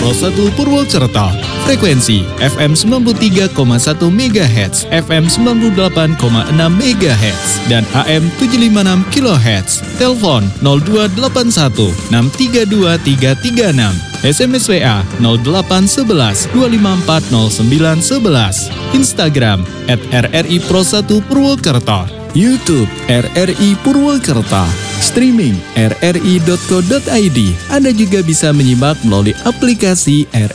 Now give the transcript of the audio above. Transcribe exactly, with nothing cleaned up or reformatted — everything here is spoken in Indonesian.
Pro satu Purwokerto. Frekuensi F M sembilan puluh tiga koma satu megahertz, F M sembilan puluh delapan koma enam megahertz, dan A M tujuh ratus lima puluh enam kilohertz. Telepon nol dua delapan satu enam tiga dua tiga tiga enam. S M S W A nol delapan satu satu dua lima empat nol sembilan satu satu. Instagram at R R I Pro satu Purwokerto. YouTube R R I Purwokerto. Streaming r r i dot co dot i d. Anda juga bisa menyimak melalui aplikasi R